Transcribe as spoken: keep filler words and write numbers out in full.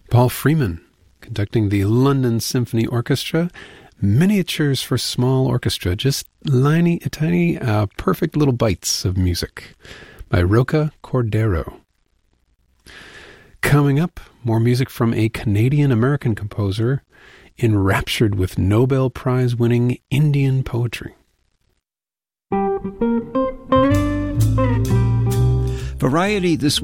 Paul Freeman, conducting the London Symphony Orchestra, Miniatures for Small Orchestra, just tiny, tiny, uh, perfect little bites of music by Roca Cordero. Coming up, more music from a Canadian-American composer enraptured with Nobel Prize-winning Indian poetry. Variety this